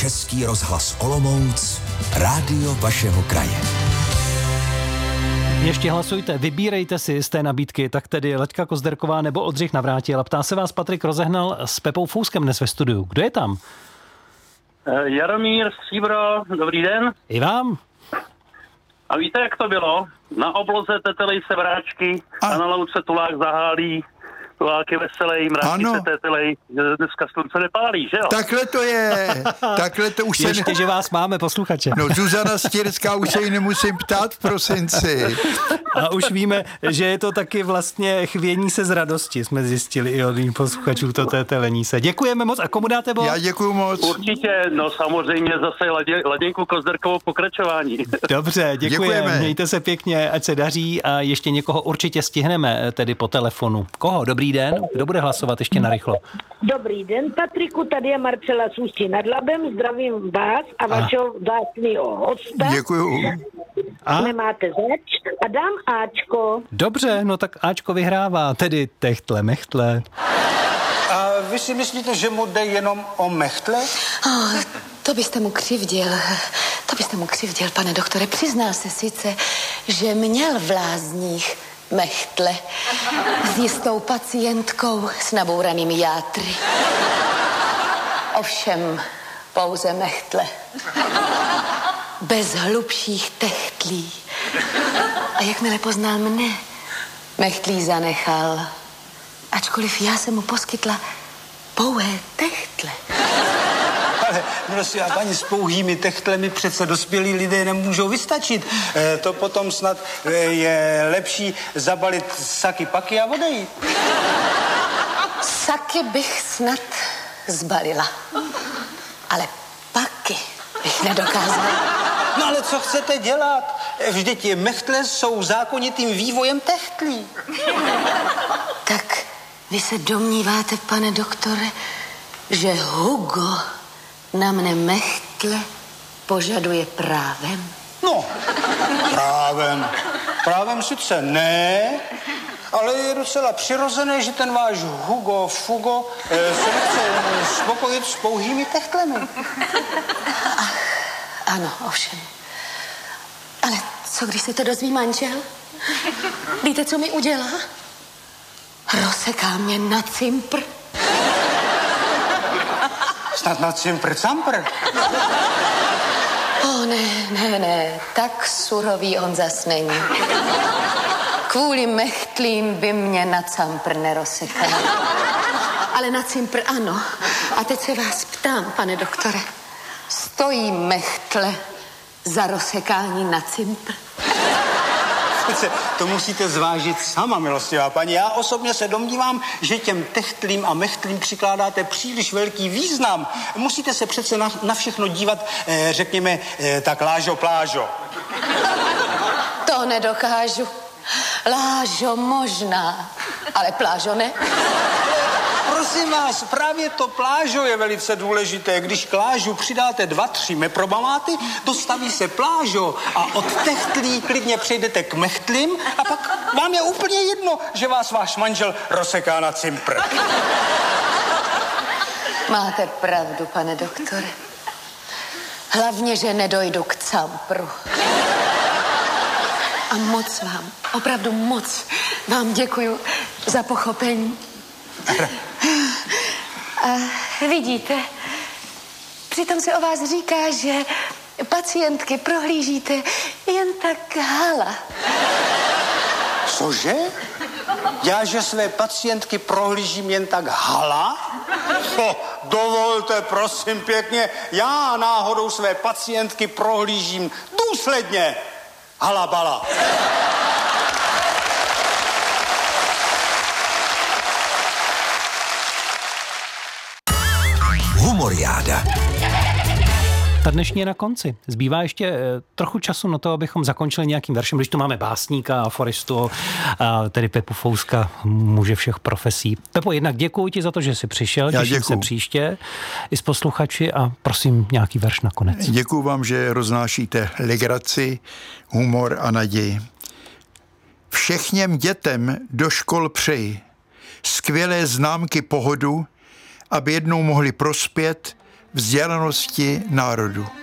Český rozhlas Olomouc, rádio vašeho kraje. Ještě hlasujte, vybírejte si z té nabídky, tak tedy Laďka Kozderková nebo Oldřich Navrátil. Ptá se vás Patrik Rozehnal s Pepou Fouskem dnes ve studiu. Kdo je tam? Jaromír Stříbro, dobrý den. I vám. A víte, jak to bylo? Na obloze tetelej se vráčky a na louce tulák zahálí. Tulák je veselý, mráčky se tetelej. Dneska slunce nepálí, že jo? Takhle to už se... Ještě, že vás máme, posluchače. No, Zuzana Stěrská, už se jí nemusím ptát v prosinci. A už víme, že je to taky vlastně chvění se z radosti, jsme zjistili i od mých posluchačů, to tetelení se. Děkujeme moc. A komu dáte bod? Já děkuju moc. Určitě, no samozřejmě zase Laděnku Kozderkovou pokračování. Dobře, děkujeme. Mějte se pěkně, ať se daří a ještě někoho určitě stihneme, tedy po telefonu. Koho? Dobrý den. Kdo bude hlasovat ještě narychlo? Dobrý den, Patriku, tady je Marcela z Ústí nad Labem, zdravím vás a vašeho vzácného hosta. Děkuju. Nemáte zač a dám Ačko. Dobře, no tak Ačko vyhrává, tedy techtle, mechtle. A vy si myslíte, že mu jde jenom o mechtle? To byste mu křivdil. Pane doktore. Přiznal se sice, že měl v lázních mechtle s jistou pacientkou s nabouranými játry. Ovšem pouze mechtle. Bez hlubších techtlí. A jakmile poznal mne, mechtlí zanechal. Ačkoliv já jsem mu poskytla pouhé techtle. Ale prosím, a paní, s pouhými techtlemi přece dospělí lidé nemůžou vystačit. To potom snad je lepší zabalit saky paky a odejít. Saky bych snad zbalila. Ale paky bych nedokázala. No ale co chcete dělat? Vždyť mechtle jsou zákonitým vývojem techtlí. Tak vy se domníváte, pane doktore, že Hugo na mne mechtle požaduje právem? No, právem sice ne, ale je docela přirozené, že ten váš Hugo Fugo se nechce spokojit s pouhými techtlemi. Ano, ovšem. Ale co když se to dozví manžel? Víte, co mi udělá? Rozseká mě na cimpr. Snad na cimpr-campr? Ne, tak surový on zas není. Kvůli mechtlím by mě na campr nerozsekal. Ale na cimpr ano. A teď se vás ptám, pane doktore. Stojí mechtle za rozsekání na cimpr? To musíte zvážit sama, milostivá paní. Já osobně se domnívám, že těm techtlím a mechtlím přikládáte příliš velký význam. Musíte se přece na všechno dívat, řekněme, tak lážo plážo. To nedokážu. Lážo možná, ale plážo ne. Prosím vás, právě to plážo je velice důležité. Když k lážu přidáte 2-3 meprobamáty, dostaví se plážo a od techtlí klidně přejdete k mechtlím a pak vám je úplně jedno, že vás váš manžel rozseká na cimpr. Máte pravdu, pane doktore. Hlavně, že nedojdu k campru. A moc vám, opravdu moc vám děkuju za pochopení. A vidíte, přitom se o vás říká, že pacientky prohlížíte jen tak hala. Cože? Já, že své pacientky prohlížím jen tak hala? Dovolte, prosím pěkně, já náhodou své pacientky prohlížím důsledně. Halabala. Humoriáda. Ta dnešní je na konci. Zbývá ještě trochu času na to, abychom zakončili nějakým veršem, když tu máme básníka, aforistu, a tedy Pepu Fouska, muže všech profesí. Pepo, jednak děkuji ti za to, že jsi přišel, těším se příště i s posluchači a prosím nějaký verš nakonec. Děkuji vám, že roznášíte legraci, humor a naději. Všechněm dětem do škol přeji skvělé známky pohodu, aby jednou mohli prospět vzdělanosti národu.